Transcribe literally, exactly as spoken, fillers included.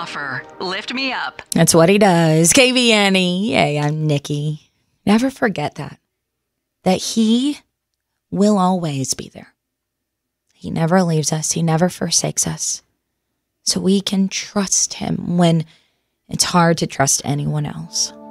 offer. Lift me up. That's what he does. K V N E. Hey, I'm Nikki. Never forget that. That he will always be there. He never leaves us. He never forsakes us. So we can trust him when it's hard to trust anyone else.